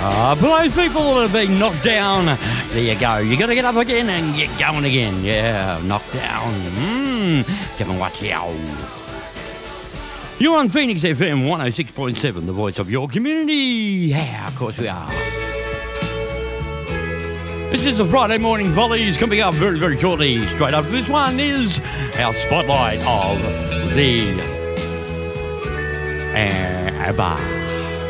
For those people that have been knocked down, there you go. You got to get up again and get going again. Yeah, knocked down. Kevin Watchow. You're on Phoenix FM 106.7, the voice of your community. Yeah, of course we are. This is the Friday Morning Volleys coming up very, very shortly. Straight up, this one is our spotlight of the ABBA.